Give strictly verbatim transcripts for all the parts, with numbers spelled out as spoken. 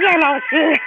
谢老师。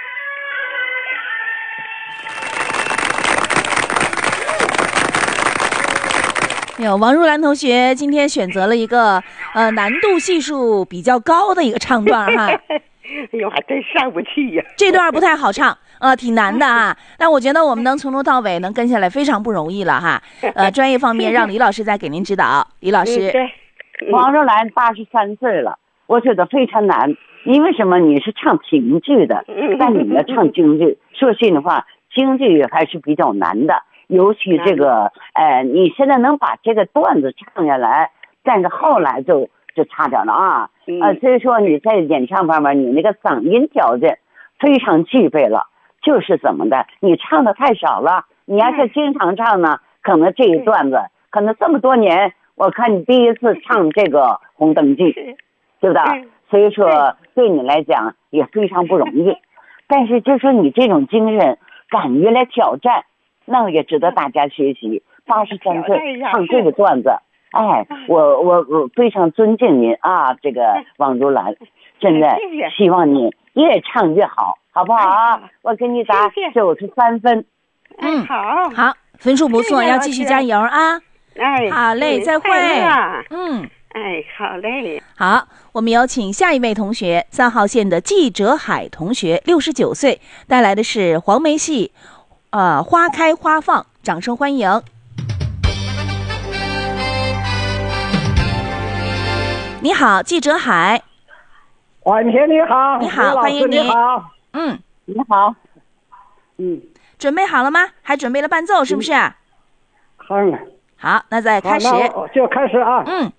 有王如兰同学今天选择了一个呃难度系数比较高的一个唱段哈。 哎呦，还真上不去呀！ 这段不太好唱，呃，挺难的啊。但我觉得我们能从头到尾能跟下来，非常不容易了哈。呃，专业方面让李老师再给您指导。李老师， 嗯、对， 王若兰八十三岁了，我觉得非常难。因为什么？你是唱评剧的，但你要唱京剧，说心里话，京剧还是比较难的。尤其这个，呃，你现在能把这个段子唱下来，但是后来就就差点了啊。呃，所以说你在演唱方面，你那个嗓音条件非常具备了，就是怎么的，你唱的太少了。你要是经常唱呢，可能这一段子，可能这么多年，我看你第一次唱这个《红灯记》，对不对？所以说对你来讲也非常不容易。但是就说你这种精神，敢于来挑战。那也值得大家学习。八十三岁唱这个段子，哎，我我我非常尊敬您啊，这个王如兰，真的希望你越唱越好，好不好？我给你打九十三分。 嗯， 好， 好，分数不错，要继续加油啊！ 哎， 好嘞，再会。 嗯，哎，好嘞。 好，我们有请下一位同学，三号线的季哲海同学，六十九岁，带来的是黄梅戏。呃，花开花放，掌声欢迎！你好，季哲海。 婉婷你好， 你好，欢迎你。 你好， 嗯， 你好， 嗯， 准备好了吗？还准备了伴奏是不是？ 好了。 好，那再开始。 好，就开始啊。 嗯。